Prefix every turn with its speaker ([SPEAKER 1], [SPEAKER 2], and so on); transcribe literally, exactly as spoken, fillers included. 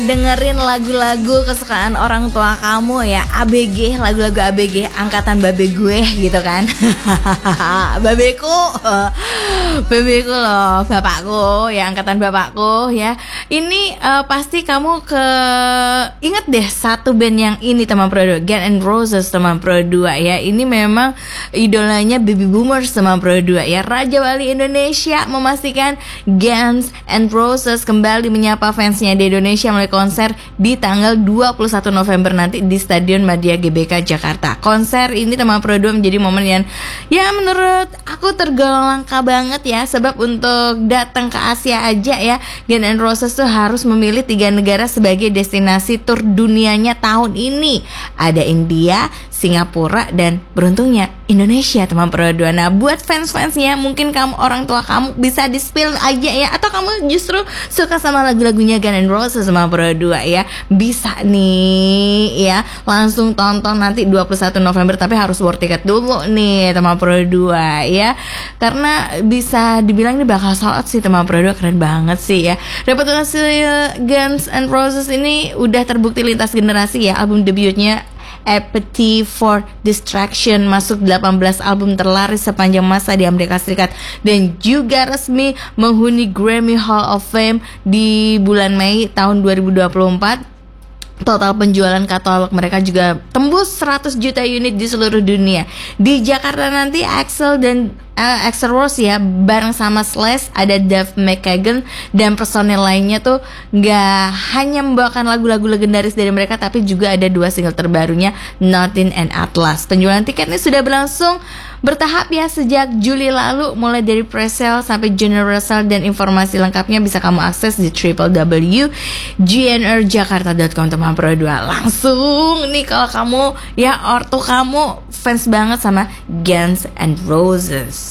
[SPEAKER 1] Dengerin lagu-lagu kesukaan orang tua kamu ya, A B G, lagu-lagu A B G angkatan babe gue gitu kan. Babeku, babeku loh, bapakku ya, angkatan bapakku ya. Ini uh, pasti kamu ke inget deh satu band yang ini teman Pro dua, Guns N' Roses teman Pro dua ya. Ini memang idolanya baby boomers teman Pro dua ya. Raja Wali Indonesia memastikan Guns N' Roses kembali menyapa fansnya di Indonesia melalui konser di tanggal dua puluh satu November nanti di Stadion Madia G B K Jakarta. Konser ini teman Pro dua menjadi momen yang ya menurut aku tergolong langka banget ya, sebab untuk datang ke Asia aja ya, Guns N' Roses tuh harus memilih tiga negara sebagai destinasi tur dunianya tahun ini. Ada India, Singapura, dan beruntungnya Indonesia teman Pro dua. Nah buat fans-fansnya, mungkin kamu orang tua kamu bisa di-spill aja ya, atau kamu justru suka sama lagu-lagunya Guns N' Roses sama Pro dua ya, bisa nih ya langsung tonton nanti dua puluh satu November, tapi harus war tiket dulu nih teman Pro dua ya, karena bisa dibilang ini bakal sold out sih teman Pro dua. Keren banget sih ya, reputasi Guns N' Roses ini udah terbukti lintas generasi ya. Album debutnya Appetite for Destruction masuk delapan belas album terlaris sepanjang masa di Amerika Serikat dan juga resmi menghuni Grammy Hall of Fame di bulan Mei tahun dua ribu dua puluh empat. Total penjualan katalog mereka juga tembus seratus juta unit di seluruh dunia. Di Jakarta nanti Axl dan uh, Axl Rose ya bareng sama Slash, ada Dave McKagan dan personel lainnya tuh gak hanya membawakan lagu-lagu legendaris dari mereka, tapi juga ada dua single terbarunya, Nothing and Atlas. Penjualan tiketnya sudah berlangsung bertahap ya sejak Juli lalu, mulai dari pre-sale sampai general sale, dan informasi lengkapnya bisa kamu akses di w w w titik g n r jakarta dot com teman Pro dua. Langsung nih kalau kamu ya ortu kamu fans banget sama Guns N' Roses.